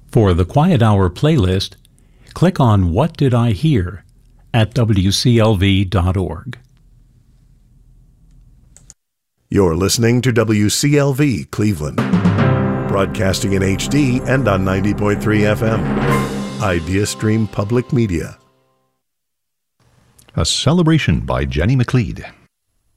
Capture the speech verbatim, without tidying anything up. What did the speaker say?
For the Quiet Hour playlist, click on What Did I Hear at W C L V dot org. You're listening to W C L V Cleveland, broadcasting in H D and on ninety point three F M. IdeaStream Public Media. A celebration by Jenny McLeod.